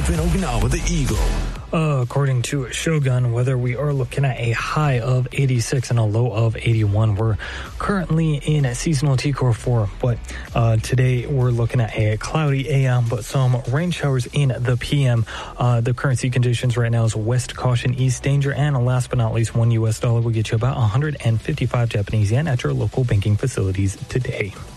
in Okinawa, the Eagle. According to Shogun Weather, we are looking at a high of 86 and a low of 81. We're currently in seasonal T-Core 4, but today we're looking at a cloudy AM, but some rain showers in the PM. The current sea conditions right now is west caution, east danger, and last but not least, $1 will get you about 155 Japanese yen at your local banking facilities today.